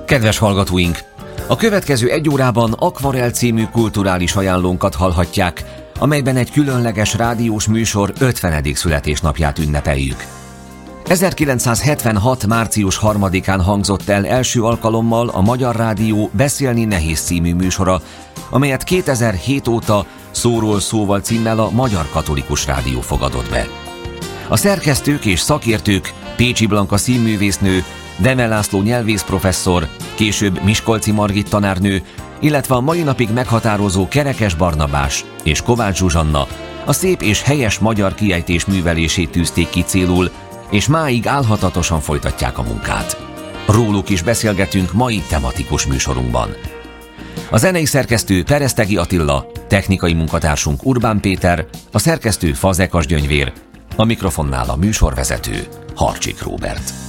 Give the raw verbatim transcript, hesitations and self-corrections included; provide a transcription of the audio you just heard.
Kedves hallgatóink! A következő egy órában Akvarell című kulturális ajánlónkat hallhatják, amelyben egy különleges rádiós műsor ötvenedik születésnapját ünnepeljük. ezerkilencszázhetvenhat. március harmadikán hangzott el első alkalommal a Magyar Rádió Beszélni nehéz című műsora, amelyet kétezer-hét óta Szóról szóval címmel a Magyar Katolikus Rádió fogadott be. A szerkesztők és szakértők Pécsi Blanka színművésznő, Deme László nyelvészprofesszor, később Miskolci Margit tanárnő, illetve a mai napig meghatározó Kerekes Barnabás és Kovács Zsuzsanna a szép és helyes magyar kiejtés művelését tűzték ki célul, és máig álhatatosan folytatják a munkát. Róluk is beszélgetünk mai tematikus műsorunkban. A zenei szerkesztő Peresztegi Attila, technikai munkatársunk Urbán Péter, a szerkesztő Fazekas Gyöngyvér, a mikrofonnál a műsorvezető Harcsik Róbert.